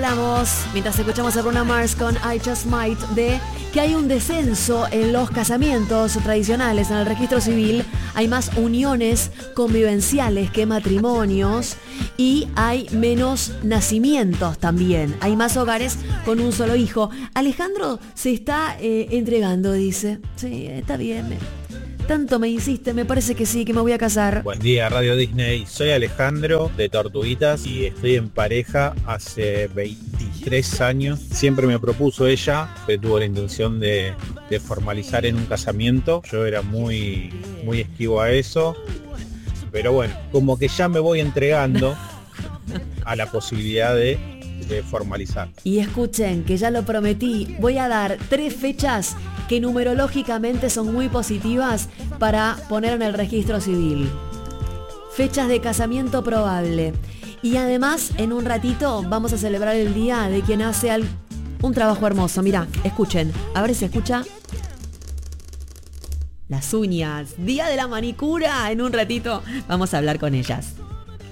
hablamos, mientras escuchamos a Bruno Mars con I Just Might, de que hay un descenso en los casamientos tradicionales. En el registro civil hay más uniones convivenciales que matrimonios y hay menos nacimientos también. Hay más hogares con un solo hijo. Alejandro se está entregando, dice. Sí, está bien. Tanto me insiste, me parece que sí, que me voy a casar. Buen día, Radio Disney. Soy Alejandro de Tortuguitas y estoy en pareja hace 23 años. Siempre me propuso ella, que tuvo la intención de formalizar en un casamiento. Yo era muy esquivo a eso. Pero bueno, como que ya me voy entregando a la posibilidad de formalizar. Y escuchen, que ya lo prometí, voy a dar 3 fechas que numerológicamente son muy positivas para poner en el registro civil. Fechas de casamiento probable. Y además, en un ratito vamos a celebrar el día de quien hace un trabajo hermoso. Mirá, escuchen, a ver si se escucha. Las uñas, día de la manicura. En un ratito vamos a hablar con ellas.